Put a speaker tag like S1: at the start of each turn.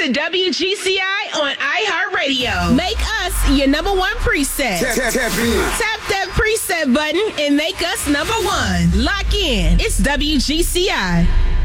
S1: WGCI on iHeartRadio.
S2: Make us your number one preset.
S3: Tap in.
S2: Tap that preset button and make us number one. Lock in. It's WGCI.